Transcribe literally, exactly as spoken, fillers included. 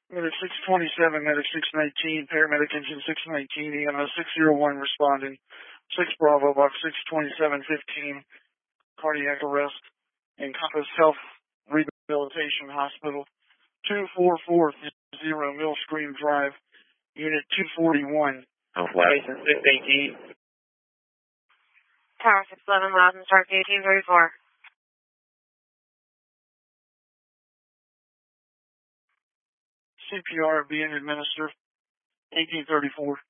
Medic six twenty-seven, Medic six nineteen, Paramedic Engine six nineteen, E M S six oh one responding. six Bravo, Box six twenty-seven fifteen, cardiac arrest, Encompass Health Rehabilitation Hospital, two four four zero Millstream Drive, Unit two forty-one. Health License six eighteen. Tower six eleven, loud and start eighteen thirty-four. C P R being administered, eighteen thirty-four.